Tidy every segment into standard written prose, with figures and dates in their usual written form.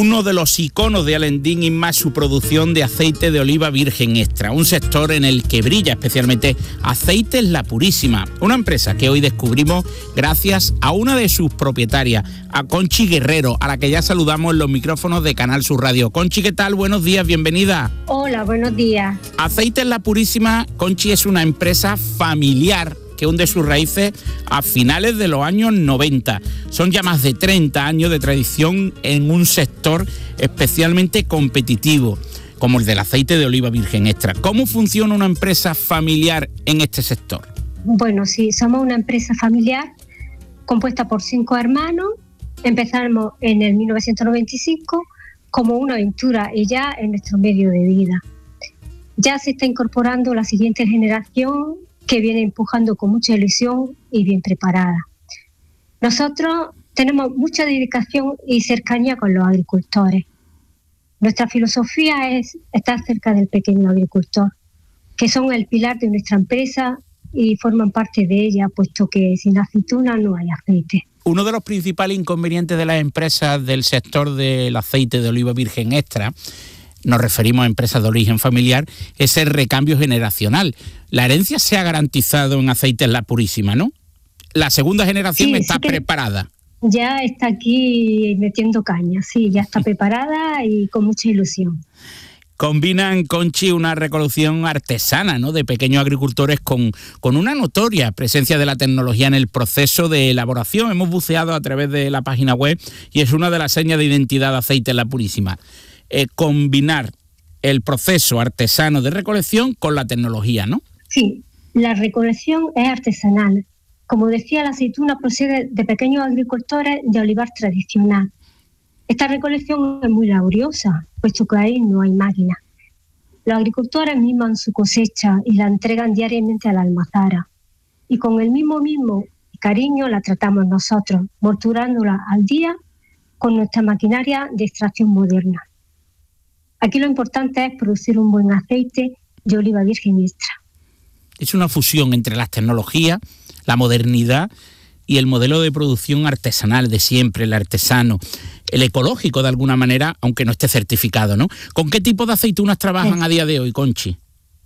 Uno de los iconos de Alendín y más su producción de aceite de oliva virgen extra, un sector en el que brilla especialmente Aceites La Purísima, una empresa que hoy descubrimos gracias a una de sus propietarias, a Conchi Guerrero, a la que ya saludamos en los micrófonos de Canal Sur Radio. Conchi, ¿qué tal? Buenos días, bienvenida. Hola, buenos días. Aceites La Purísima, Conchi, es una empresa familiar que hunde sus raíces a finales de los años 90. Son ya más de 30 años de tradición en un sector especialmente competitivo, como el del aceite de oliva virgen extra. ¿Cómo funciona una empresa familiar en este sector? Bueno, sí, somos una empresa familiar compuesta por 5 hermanos. Empezamos en el 1995 como una aventura y ya en nuestro medio de vida. Ya se está incorporando la siguiente generación que viene empujando con mucha ilusión y bien preparada. Nosotros tenemos mucha dedicación y cercanía con los agricultores. Nuestra filosofía es estar cerca del pequeño agricultor, que son el pilar de nuestra empresa y forman parte de ella, puesto que sin aceituna no hay aceite. Uno de los principales inconvenientes de las empresas del sector del aceite de oliva virgen extra, nos referimos a empresas de origen familiar, es el recambio generacional. La herencia se ha garantizado en Aceites La Purísima, ¿no? La segunda generación está preparada. Ya está aquí metiendo caña, sí, ya está preparada y con mucha ilusión. Combinan, Conchi, una recolección artesana, ¿no?, de pequeños agricultores con una notoria presencia de la tecnología en el proceso de elaboración. Hemos buceado a través de la página web y es una de las señas de identidad de Aceites La Purísima. Combinar el proceso artesano de recolección con la tecnología, ¿no? Sí, la recolección es artesanal. Como decía, la aceituna procede de pequeños agricultores de olivar tradicional. Esta recolección es muy laboriosa, puesto que ahí no hay máquina. Los agricultores miman su cosecha y la entregan diariamente a la almazara. Y con el mismo cariño la tratamos nosotros, morturándola al día con nuestra maquinaria de extracción moderna. Aquí lo importante es producir un buen aceite de oliva virgen extra. Es una fusión entre las tecnologías, la modernidad y el modelo de producción artesanal de siempre, el artesano, el ecológico de alguna manera, aunque no esté certificado, ¿no? ¿Con qué tipo de aceitunas trabajan a día de hoy, Conchi?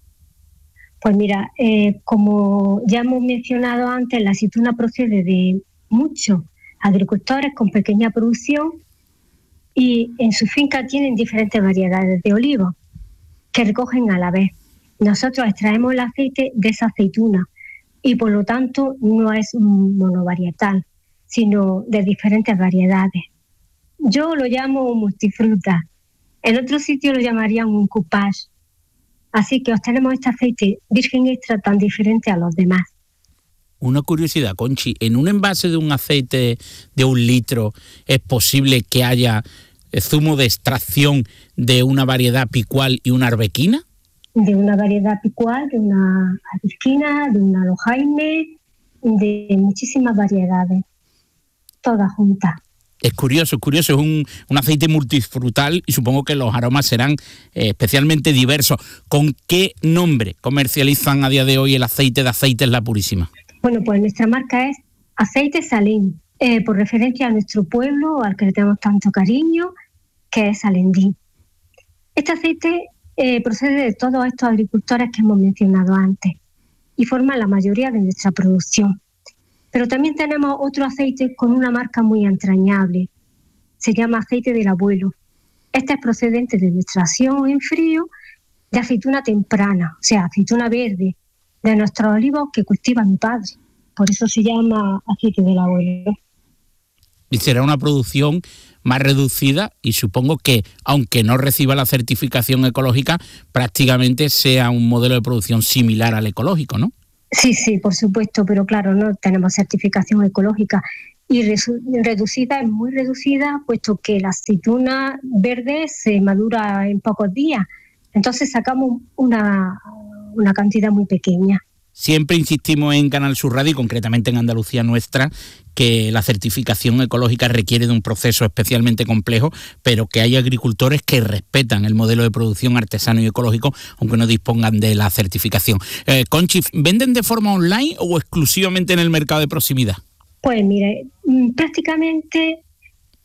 Pues mira, como ya hemos mencionado antes, la aceituna procede de muchos agricultores con pequeña producción y en su finca tienen diferentes variedades de olivos que recogen a la vez. Nosotros extraemos el aceite de esa aceituna y por lo tanto no es un monovarietal, sino de diferentes variedades. Yo lo llamo multifruta, en otros sitios lo llamarían un coupage. Así que obtenemos este aceite virgen extra tan diferente a los demás. Una curiosidad, Conchi, ¿en un envase de un aceite de 1 litro es posible que haya zumo de extracción de una variedad picual y una arbequina? De una variedad picual, de una arbequina, de una lojaime, de muchísimas variedades, todas juntas. Es curioso, es un aceite multifrutal y supongo que los aromas serán especialmente diversos. ¿Con qué nombre comercializan a día de hoy el aceite de Aceites La Purísima? Bueno, pues nuestra marca es Aceite Salín, por referencia a nuestro pueblo, al que le tenemos tanto cariño, que es Alendín. Este aceite procede de todos estos agricultores que hemos mencionado antes y forma la mayoría de nuestra producción. Pero también tenemos otro aceite con una marca muy entrañable. Se llama Aceite del Abuelo. Este es procedente de nuestra extracción en frío de aceituna temprana, o sea, aceituna verde, de nuestros olivos que cultiva mi padre. Por eso se llama Aceite del Abuelo. Y será una producción más reducida y supongo que, aunque no reciba la certificación ecológica, prácticamente sea un modelo de producción similar al ecológico, ¿no? Sí, por supuesto, pero claro, no tenemos certificación ecológica y reducida es muy reducida, puesto que la aceituna verde se madura en pocos días. Entonces sacamos una cantidad muy pequeña. Siempre insistimos en Canal Sur Radio y concretamente en Andalucía Nuestra que la certificación ecológica requiere de un proceso especialmente complejo, pero que hay agricultores que respetan el modelo de producción artesano y ecológico, aunque no dispongan de la certificación. Conchi, ¿venden de forma online o exclusivamente en el mercado de proximidad? Pues mire, prácticamente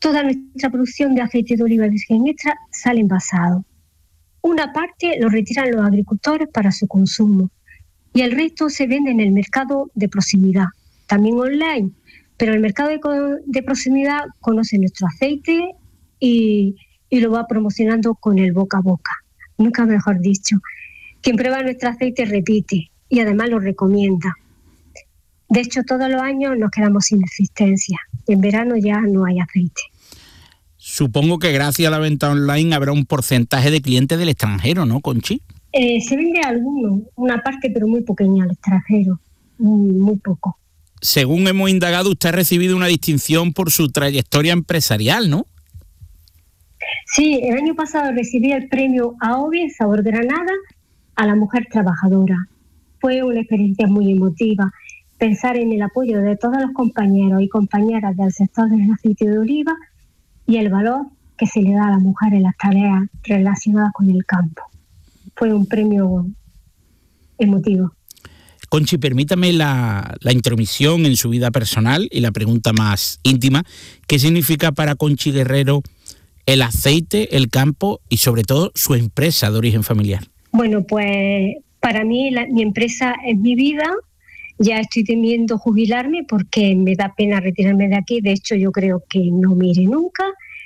Toda nuestra producción de aceite de oliva virgen extra sale envasado. Una parte lo retiran los agricultores para su consumo y el resto se vende en el mercado de proximidad, también online, pero el mercado de proximidad conoce nuestro aceite y lo va promocionando con el boca a boca, nunca mejor dicho. Quien prueba nuestro aceite repite y además lo recomienda. De hecho, todos los años nos quedamos sin existencia. En verano ya no hay aceite. Supongo que gracias a la venta online habrá un porcentaje de clientes del extranjero, ¿no, Conchi? Se vende alguno, una parte, pero muy pequeña al extranjero, muy poco. Según hemos indagado, usted ha recibido una distinción por su trayectoria empresarial, ¿no? Sí, el año pasado recibí el premio AOVE Sabor Granada a la mujer trabajadora. Fue una experiencia muy emotiva. Pensar en el apoyo de todos los compañeros y compañeras del sector del aceite de oliva y el valor que se le da a la mujer en las tareas relacionadas con el campo. Fue un premio emotivo. Conchi, permítame la intromisión en su vida personal y la pregunta más íntima. ¿Qué significa para Conchi Guerrero el aceite, el campo y sobre todo su empresa de origen familiar? Bueno, pues para mí mi empresa es mi vida. Ya estoy temiendo jubilarme porque me da pena retirarme de aquí. De hecho, yo creo que no me iré nunca.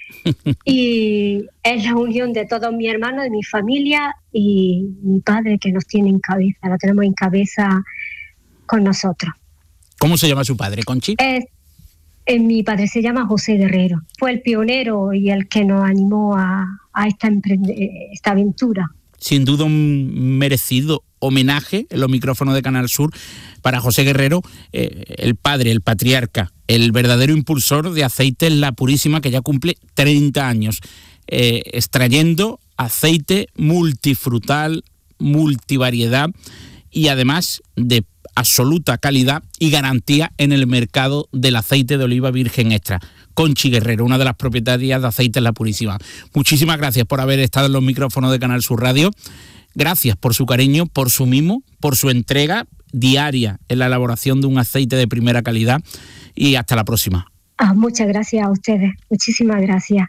Y es la unión de todos mis hermanos, de mi familia y mi padre que nos tiene en cabeza. Lo tenemos en cabeza con nosotros. ¿Cómo se llama su padre, Conchi? Mi padre se llama José Guerrero. Fue el pionero y el que nos animó a esta aventura. Sin duda un merecido homenaje en los micrófonos de Canal Sur para José Guerrero, el padre, el patriarca, el verdadero impulsor de Aceites La Purísima, que ya cumple 30 años, extrayendo aceite multifrutal, multivariedad y además de absoluta calidad y garantía en el mercado del aceite de oliva virgen extra. Conchi Guerrero, una de las propietarias de Aceites La Purísima. Muchísimas gracias por haber estado en los micrófonos de Canal Sur Radio. Gracias por su cariño, por su mimo, por su entrega diaria en la elaboración de un aceite de primera calidad y hasta la próxima. Muchas gracias a ustedes. Muchísimas gracias.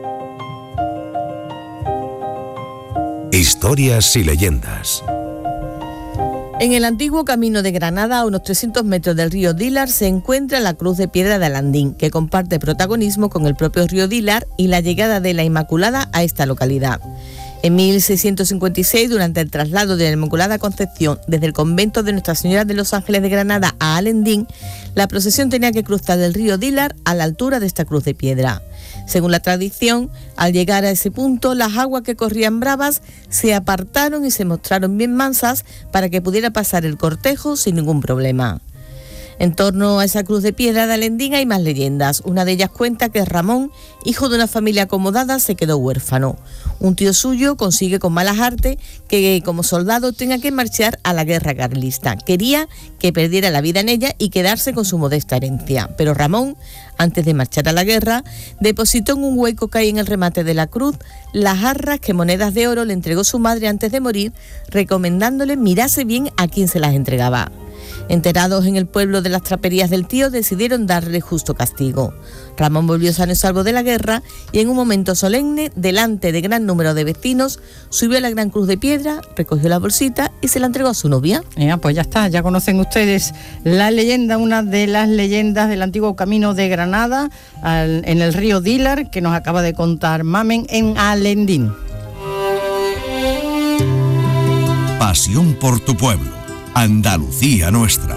Historias y leyendas. En el antiguo camino de Granada, a unos 300 metros del río Dílar, se encuentra la Cruz de Piedra de Alandín, que comparte protagonismo con el propio río Dílar y la llegada de la Inmaculada a esta localidad. En 1656, durante el traslado de la Inmaculada Concepción desde el convento de Nuestra Señora de los Ángeles de Granada a Alendín, la procesión tenía que cruzar el río Dílar a la altura de esta cruz de piedra. Según la tradición, al llegar a ese punto, las aguas que corrían bravas se apartaron y se mostraron bien mansas para que pudiera pasar el cortejo sin ningún problema. En torno a esa cruz de piedra de Alendín hay más leyendas. Una de ellas cuenta que Ramón, hijo de una familia acomodada, se quedó huérfano. Un tío suyo consigue con malas artes que como soldado tenga que marchar a la guerra carlista. Quería que perdiera la vida en ella y quedarse con su modesta herencia. Pero Ramón, antes de marchar a la guerra, depositó en un hueco que hay en el remate de la cruz las arras que monedas de oro le entregó su madre antes de morir, recomendándole mirase bien a quién se las entregaba. Enterados en el pueblo de las traperías del tío, decidieron darle justo castigo. Ramón volvió sano y salvo de la guerra y en un momento solemne, delante de gran número de vecinos, subió a la gran cruz de piedra, recogió la bolsita y se la entregó a su novia. Pues ya está, ya conocen ustedes la leyenda, una de las leyendas del antiguo camino de Granada, en el río Dílar, que nos acaba de contar Mamen en Alendín. Pasión por tu pueblo. Andalucía nuestra.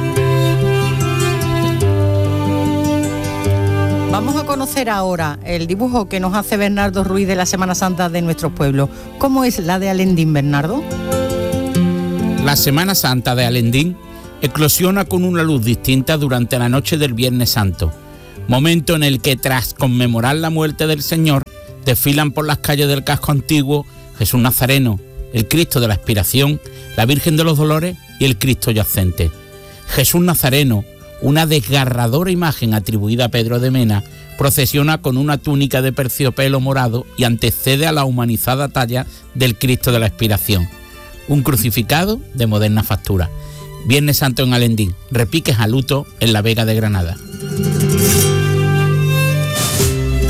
Vamos a conocer ahora el dibujo que nos hace Bernardo Ruiz de la Semana Santa de nuestros pueblos. ¿Cómo es la de Alendín, Bernardo? La Semana Santa de Alendín eclosiona con una luz distinta durante la noche del Viernes Santo, momento en el que tras conmemorar la muerte del Señor, desfilan por las calles del casco antiguo Jesús Nazareno, el Cristo de la Expiración, la Virgen de los Dolores y el Cristo yacente. Jesús Nazareno, una desgarradora imagen atribuida a Pedro de Mena, procesiona con una túnica de terciopelo morado y antecede a la humanizada talla del Cristo de la Expiración. Un crucificado de moderna factura. Viernes Santo en Alendín, repiques a luto en la Vega de Granada.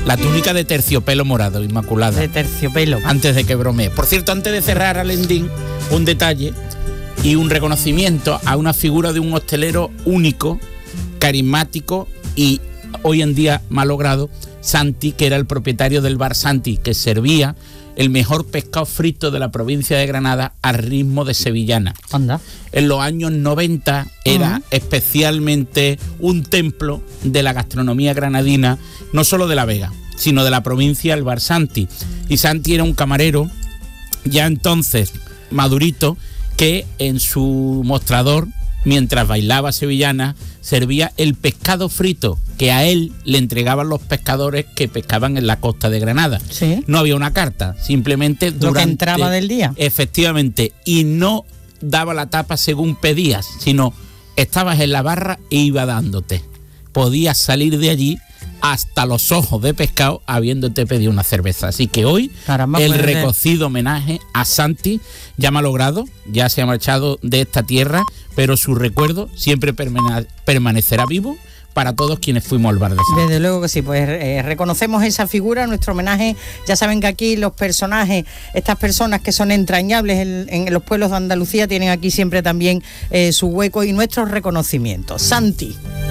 La túnica de terciopelo morado, Inmaculada. De terciopelo. Antes de que bromee. Por cierto, antes de cerrar, Alendín, un detalle y un reconocimiento a una figura de un hostelero único, carismático y hoy en día malogrado, Santi, que era el propietario del bar Santi, que servía el mejor pescado frito de la provincia de Granada al ritmo de sevillana. Anda. En los años 90 era especialmente un templo de la gastronomía granadina, no solo de La Vega, sino de la provincia, el bar Santi. Y Santi era un camarero, ya entonces madurito, que en su mostrador, mientras bailaba sevillana, servía el pescado frito que a él le entregaban los pescadores que pescaban en la costa de Granada. Sí. No había una carta, simplemente Lo durante... que entraba del día. Efectivamente, y no daba la tapa según pedías, sino estabas en la barra e iba dándote. Podías salir de allí hasta los ojos de pescado habiéndote pedido una cerveza. Así que hoy, Caramba, el pues, recocido homenaje a Santi ya malogrado, ya se ha marchado de esta tierra, pero su recuerdo siempre permanecerá vivo para todos quienes fuimos al bar de Santi. Desde luego que sí, pues reconocemos esa figura, nuestro homenaje. Ya saben que aquí los personajes, estas personas que son entrañables en los pueblos de Andalucía, tienen aquí siempre también su hueco y nuestros reconocimientos. Santi.